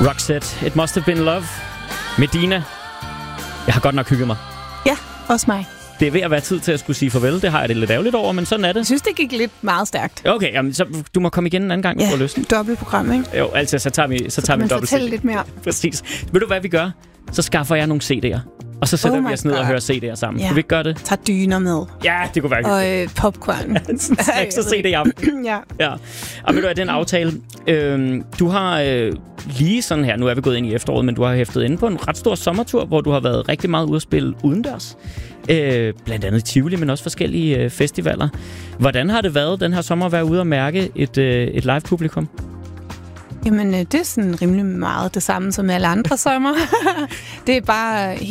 Roxette, It Must Have Been Love. Medina. Jeg har godt nok hygget mig. Ja, også mig. Det er ved at være tid til at skulle sige farvel. Det har jeg det lidt ærgerligt over, men sådan er det. Jeg synes, det gik lidt meget stærkt. Okay, jamen, så du må komme igen en anden gang, hvis du har lyst. Ja, dobbeltprogram, ikke? Jo, altså, så tager vi en dobbelt fortælle lidt mere. Præcis. Ved du, hvad vi gør? Så skaffer jeg nogle CD'er. Og så sætter vi os ned og hører CD'er sammen. Kan vi ikke gøre det? Tag dyner med. Ja, det kunne være. Og popcorn. Snacks og CD i aften. Ja. Og ved du, at den aftale... du har lige sådan her... Nu er vi gået ind i efteråret, men du har hæftet inde på en ret stor sommertur, hvor du har været rigtig meget ude at spille udendørs. Blandt andet Tivoli, men også forskellige festivaler. Hvordan har det været den her sommer at være ude og mærke et live-publikum? Jamen, det er sådan rimelig meget det samme som alle andre sommer. Det er bare